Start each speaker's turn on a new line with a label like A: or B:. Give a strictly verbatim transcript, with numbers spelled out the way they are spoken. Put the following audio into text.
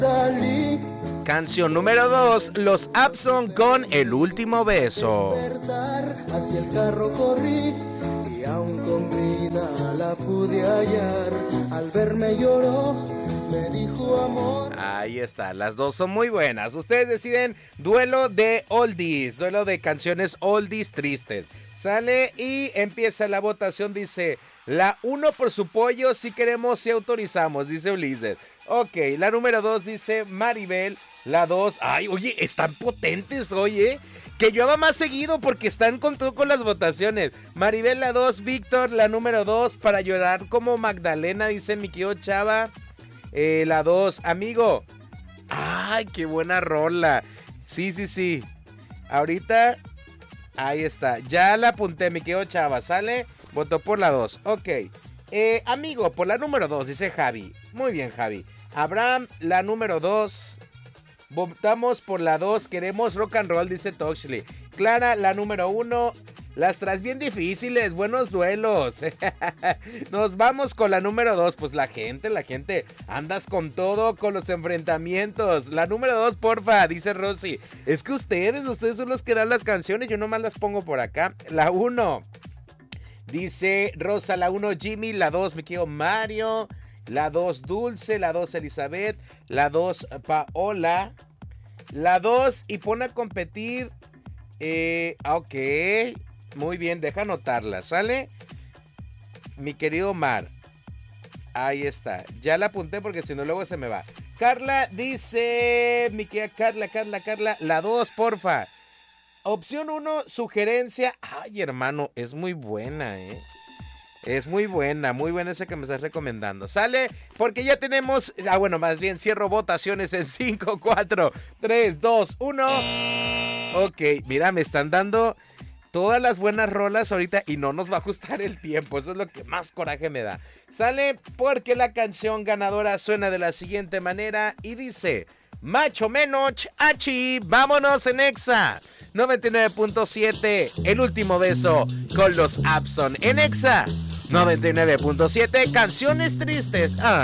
A: Salí.
B: Canción número dos, Los Abson con El Último Beso.
A: Despertar, hacia el carro corrí y aún con vida la pude hallar. Al verme lloró, me dijo amor.
B: Ahí está, las dos son muy buenas. Ustedes deciden duelo de oldies, duelo de canciones oldies tristes. Sale y empieza la votación, dice la uno por su pollo, si queremos, si autorizamos, dice Ulises. Ok, la número dos dice Maribel. La dos, ay, oye, están potentes, oye. Que llueva más seguido porque están con todo con las votaciones. Maribel la dos, Víctor la número dos, Para llorar como Magdalena, dice mi querido Chava. Eh, la dos, amigo. Ay, qué buena rola. Sí, sí, sí. Ahorita, ahí está. Ya la apunté, mi querido Chava, ¿sale? Votó por la dos, ok. Eh, amigo, por la número dos, dice Javi. Muy bien, Javi. Abraham, la número dos. Votamos por la dos, queremos rock and roll, dice Toxley. Clara, la número uno. Las traes bien difíciles, buenos duelos. Nos vamos con la número dos. Pues la gente, la gente, andas con todo, con los enfrentamientos. La número dos, porfa, dice Rosy. Es que ustedes, ustedes son los que dan las canciones, yo nomás las pongo por acá. La uno, dice Rosa, la uno, Jimmy, la dos, mi querido Mario. La dos, Dulce, la dos, Elizabeth, la dos, Paola, la dos, y pone a competir, eh, ok, muy bien, deja anotarla, ¿sale? Mi querido Mar, ahí está, ya la apunté porque si no luego se me va. Carla dice, mi querida Carla, Carla, Carla, la dos, porfa. Opción uno, sugerencia, ay hermano, es muy buena, eh. Es muy buena, muy buena esa que me estás recomendando. ¿Sale? Porque ya tenemos... Ah, bueno, más bien cierro votaciones en cinco, cuatro, tres, dos, uno. Ok, mira, me están dando todas las buenas rolas ahorita y no nos va a ajustar el tiempo. Eso es lo que más coraje me da. ¿Sale? Porque la canción ganadora suena de la siguiente manera y dice... Macho menos, achi, vámonos en Exa noventa y nueve punto siete, El Último Beso con los Abson en Exa noventa y nueve punto siete, canciones tristes. Ah.